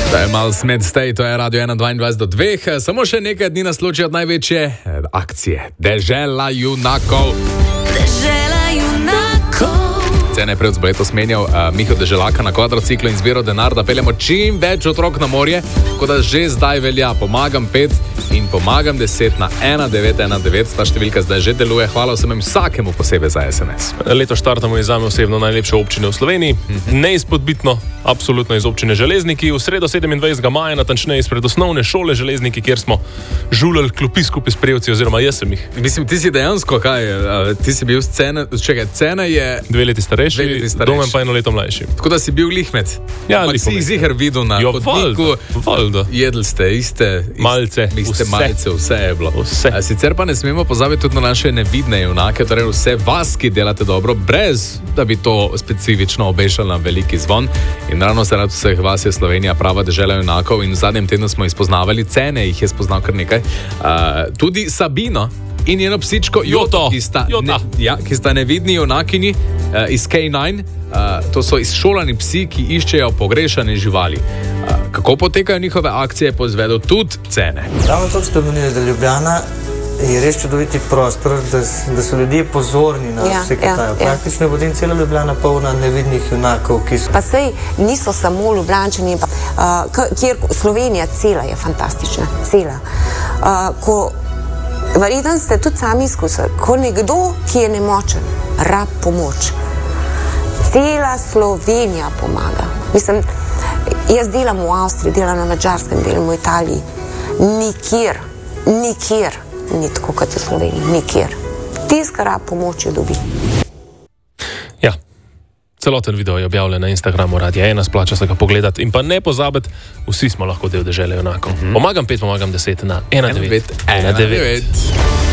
To je malo Smed Stay, to je Radio 1, 22 do 2. Samo še nekaj dni nas loči od največje akcije. Dežela junakov. Dežela junakov. Cene je pred letos menjal Miho Deželaka na kvadrociklu in zbiral denar, da peljemo čim več otrok na morje, tako da že zdaj velja pomagam 5 in pomagam 10 na 1919. Ta številka zdaj že deluje. Hvala vsem vsakemu posebej za SMS. Leto štartamo iz zame osebno najlepše občine v Sloveniji. Neizpodbitno, absolutno iz občine Železniki. V sredo 27. maja, natančneje izpred osnovne šole Železniki, kjer smo žulali klopi skupaj s prejevci, oziroma jaz sem jih. Mislim, ti si dejansko, ti si bil Cene je 2 leti starejši, Domen pa 1 leto mlajši. Tako da si bil lihmet. Ja, ampak si jih ziher videl na hodniku. Valda. Jedli ste iste malce, vse je bilo. Vse. Sicer pa ne smemo pozabiti tudi na naše nevidne junake, torej vse vas, ki delate dobro, brez da bi to specifično obešali na veliki zvon. In ravno zaradi vseh vas je Slovenija prava dežela junakov in v zadnjem tednu smo izpoznavali Cene, jih je spoznal kar nekaj. Tudi Sabino in njeno psičko Joto, ki sta nevidni junakini iz K9. To so izšolani psi, ki iščejo pogrešane živali. Kako potekajo njihove akcije, pa izvedo tudi Cene. Ravno to ste omenili, da Ljubljana je res čudoviti prostor, da so ljudje pozorni na vse, kaj dajo. Praktično je potem cela Ljubljana polna nevidnih junakov, ki so... Pa sej niso samo Ljubljančani, kjer Slovenija cela je fantastična, cela. Verjetno ste tudi sami izkusili, ko nekdo, ki je nemočen, rab pomoč, cela Slovenija pomaga. Mislim, jaz delam v Avstriji, delam na Madžarskem, delam v Italiji. Nikjer ni tako kot v Sloveniji, nikjer. Tiskar rab pomoč jo dobi. Ja, celoten video je objavljen na Instagramu Radia 1, splača se ga pogledati. In pa ne pozabiti, vsi smo lahko del dežele junakov. Pomagam 5, pomagam 10 na 1919.